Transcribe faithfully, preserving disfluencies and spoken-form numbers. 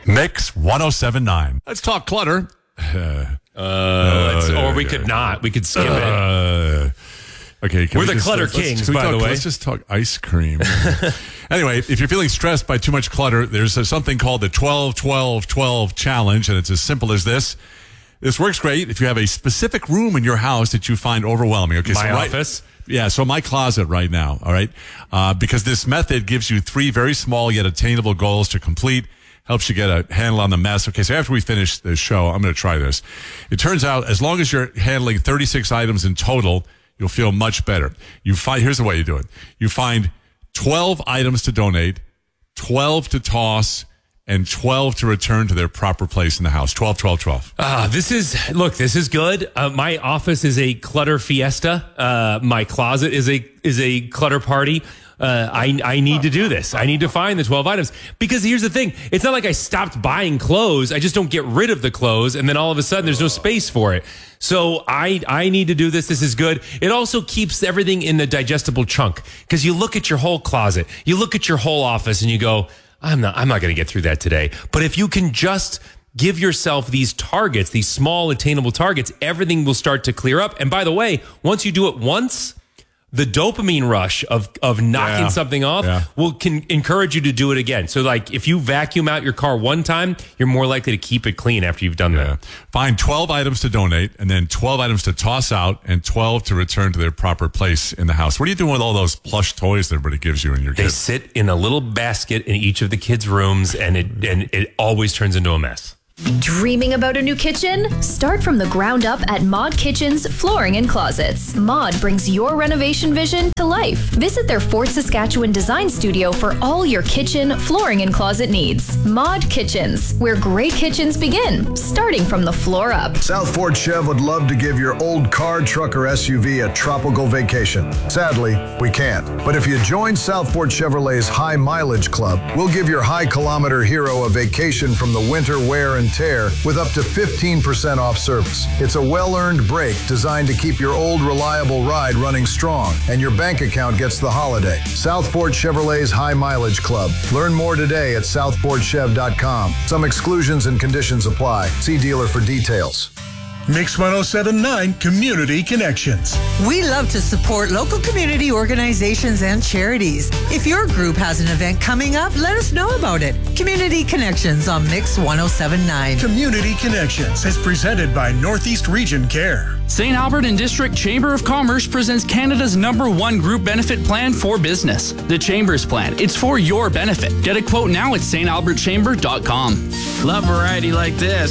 Mix ten seventy-nine. Let's talk clutter. Uh, let's, or we could not. We could skip it. Uh, okay, can We're we the just- clutter let's- let's- kings, can we by talk- the way. Let's just talk ice cream. Anyway, if you're feeling stressed by too much clutter, there's uh, something called the twelve twelve twelve challenge, and it's as simple as this. This works great if you have a specific room in your house that you find overwhelming. Okay, My so right- office? Yeah, so my closet right now, all right? Uh, because this method gives you three very small yet attainable goals to complete, helps you get a handle on the mess. Okay, so after we finish this show, I'm going to try this. It turns out as long as you're handling thirty-six items in total, you'll feel much better. You find, here's the way you do it. You find twelve items to donate, twelve to toss, and twelve to return to their proper place in the house. twelve, twelve, twelve. Ah, this is, look, this is good. Uh, my office is a clutter fiesta. Uh, my closet is a, is a clutter party. Uh, I, I need to do this. I need to find the twelve items because here's the thing. It's not like I stopped buying clothes. I just don't get rid of the clothes. And then all of a sudden there's no space for it. So I, I need to do this. This is good. It also keeps everything in the digestible chunk because you look at your whole closet, you look at your whole office and you go, I'm not, I'm not going to get through that today. But if you can just give yourself these targets, these small attainable targets, everything will start to clear up. And by the way, once you do it once, the dopamine rush of, of knocking Yeah. something off Yeah. will can encourage you to do it again. So like if you vacuum out your car one time, you're more likely to keep it clean after you've done Yeah. that. Find twelve items to donate, and then twelve items to toss out, and twelve to return to their proper place in the house. What are you doing with all those plush toys that everybody gives you and your They kids? sit in a little basket in each of the kids' rooms and it and it always turns into a mess. Dreaming about a new kitchen? Start from the ground up at Mod Kitchens Flooring and Closets. Mod brings your renovation vision to life. Visit their Fort Saskatchewan design studio for all your kitchen, flooring, and closet needs. Mod Kitchens, where great kitchens begin, starting from the floor up. South Fort Chev would love to give your old car, truck, or S U V a tropical vacation. Sadly, we can't. But if you join South Fort Chevrolet's High Mileage Club, we'll give your high kilometer hero a vacation from the winter wear and tear with up to fifteen percent off service. It's a well-earned break designed to keep your old reliable ride running strong, and your bank account gets the holiday. South Fort Chevrolet's High Mileage Club. Learn more today at south fort chev dot com. Some exclusions and conditions apply. See dealer for details. Mix ten seventy-nine Community Connections. We love to support local community organizations and charities. If your group has an event coming up, let us know about it. Community Connections on Mix ten seventy-nine. Community Connections is presented by Northeast Region Care. Saint Albert and District Chamber of Commerce presents Canada's number one group benefit plan for business. The Chambers Plan. It's for your benefit. Get a quote now at st albert chamber dot com. Love variety like this.